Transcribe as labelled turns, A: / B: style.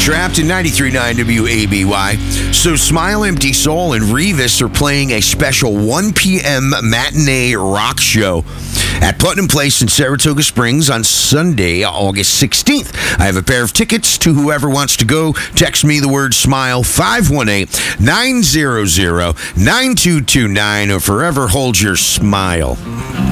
A: Trapped in 93.9 WABY. So Smile Empty Soul and Revis are playing a special 1 p.m. matinee rock show at Putnam Place in Saratoga Springs on Sunday, August 16th. I have a pair of tickets to whoever wants to go. Text me the word SMILE 518-900-9229 or forever hold your smile.